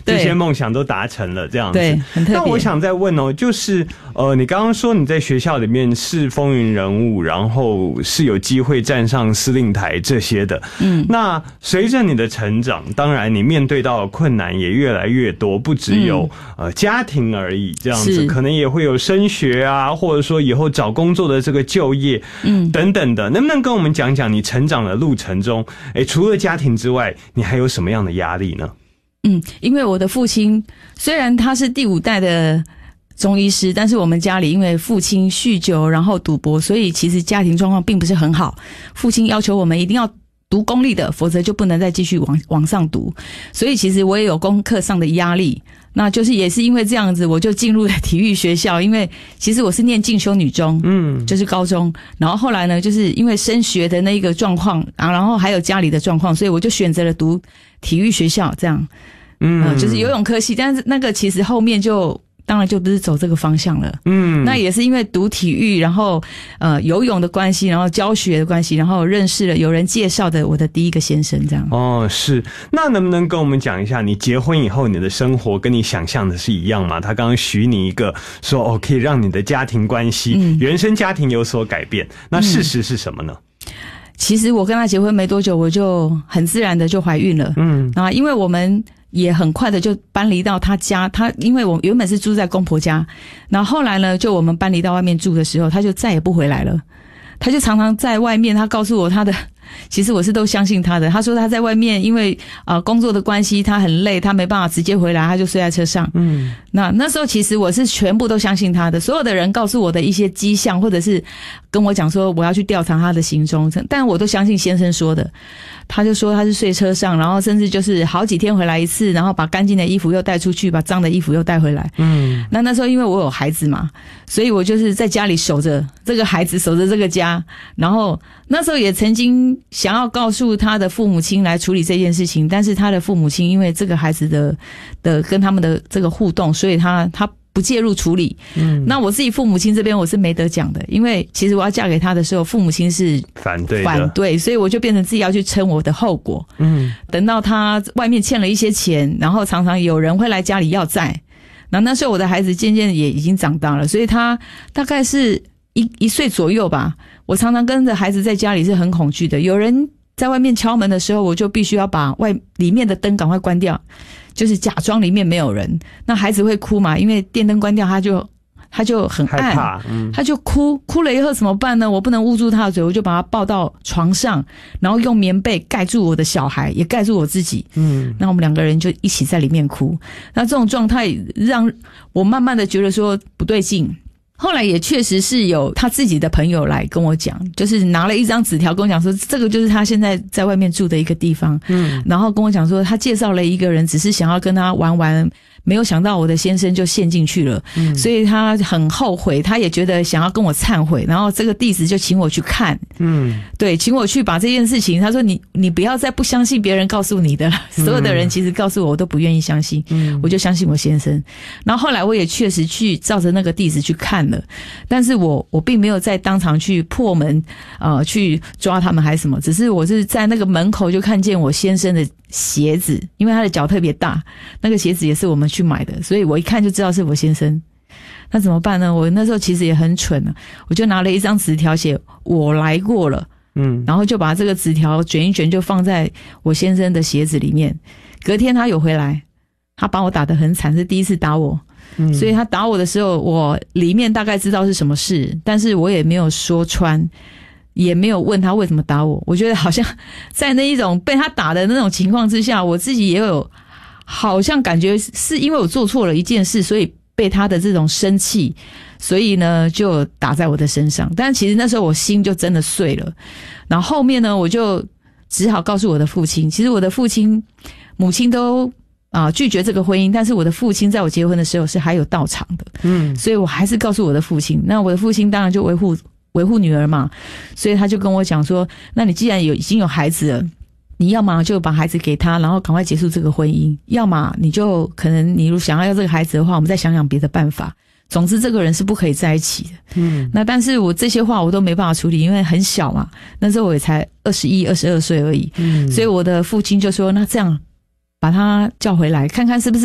这些梦想都达成了，这样子。 对，很特别。 那我想再问哦，就是你刚刚说你在学校里面是风云人物，然后是有机会站上司令台这些的。那随着你的成长，当然你面对到的困难也越来越多，不只有家庭而已，这样子，可能也会有升学啊，或者说以后找工作的这个就业，等等的。能不能跟我们讲讲你成长的路程中，除了家庭之外，你还有什么样的压力呢？ 因为我的父亲虽然他是第5代的中医师，但是我们家里因为父亲酗酒然后赌博，所以其实家庭状况并不是很好。父亲要求我们一定要读公立的，否则就不能再继续往上读，所以其实我也有功课上的压力。那就是也是因为这样子，我就进入了体育学校，因为其实我是念进修女中，就是高中，然后后来呢，就是因为升学的那一个状况然后还有家里的状况，所以我就选择了读体育学校，这样，就是游泳科系，但是那个其实后面就当然就不是走这个方向了。那也是因为读体育，然后游泳的关系，然后教学的关系，然后认识了有人介绍的我的第一个先生，这样。 是。那能不能跟我们讲一下，你结婚以后你的生活跟你想象的是一样吗？他刚刚许你一个说可以让你的家庭关系、原生家庭有所改变，那事实是什么呢？ 其实我跟他结婚没多久，我就很自然的就怀孕了。因为我们也很快的就搬离到他家，因为我原本是住在公婆家，然后后来呢，就我们搬离到外面住的时候，他就再也不回来了。他就常常在外面，他告诉我其实我是都相信他的。他说他在外面因为工作的关系，他很累，他没办法直接回来，他就睡在车上。那时候其实我是全部都相信他的，所有的人告诉我的一些迹象，或者是跟我讲说我要去调查他的行踪，但我都相信先生说的。他就说他是睡车上，然后甚至就是好几天回来一次，然后把干净的衣服又带出去，把脏的衣服又带回来。那时候因为我有孩子嘛，所以我就是在家里守着这个孩子，守着这个家。然后那时候也曾经想要告诉他的父母亲来处理这件事情，但是他的父母亲因为这个孩子的跟他们的这个互动，所以他不介入处理。那我自己父母亲这边我是没得讲的，因为其实我要嫁给他的时候，父母亲是反对，所以我就变成自己要去撑我的后果。等到他外面欠了一些钱，然后常常有人会来家里要债。那时候我的孩子渐渐也已经长大了，所以他大概是一岁左右吧。我常常跟着孩子在家里是很恐惧的，有人在外面敲门的时候，我就必须要把里面的灯赶快关掉，就是假装里面没有人。那孩子会哭嘛，因为电灯关掉他就很暗，害怕，他就哭了以后怎么办呢？我不能捂住他的嘴，我就把他抱到床上，然后用棉被盖住我的小孩，也盖住我自己。那我们2个人就一起在里面哭。那这种状态让我慢慢的觉得说不对劲。后来也确实是有他自己的朋友来跟我讲，就是拿了一张纸条跟我讲说，这个就是他现在在外面住的一个地方。然后跟我讲说他介绍了一个人，只是想要跟他玩，没有想到我的先生就陷进去了。所以他很后悔，他也觉得想要跟我忏悔，然后这个弟子就请我去看。对，请我去把这件事情，他说你不要再不相信别人告诉你的了，所有的人其实告诉我都不愿意相信。我就相信我先生。然后后来我也确实去照着那个弟子去看了，但是我并没有在当场去破门去抓他们还是什么，只是我是在那个门口就看见我先生的鞋子，因为他的脚特别大，那个鞋子也是我们去买的，所以我一看就知道是我先生。那怎么办呢？我那时候其实也很蠢了，我就拿了一张纸条写我来过了，然后就把这个纸条卷一卷就放在我先生的鞋子里面。隔天他有回来，他把我打得很惨，是第一次打我。所以他打我的时候，我里面大概知道是什么事，但是我也没有说穿，也没有问他为什么打我。我觉得好像在那一种被他打的那种情况之下，我自己也有好像感觉是因为我做错了一件事，所以被他的这种生气，所以呢就打在我的身上。但其实那时候我心就真的碎了。然后后面呢，我就只好告诉我的父亲，其实我的父亲母亲都拒绝这个婚姻，但是我的父亲在我结婚的时候是还有到场的。所以我还是告诉我的父亲。那我的父亲当然就维护女儿嘛，所以他就跟我讲说，那你既然已经有孩子了，你要么就把孩子给他，然后赶快结束这个婚姻，要么你就可能你如果想要这个孩子的话，我们再想想别的办法。总之这个人是不可以在一起的。那但是我这些话我都没办法处理，因为很小嘛，那时候我也才21、22岁而已。所以我的父亲就说，那这样把他叫回来，看看是不是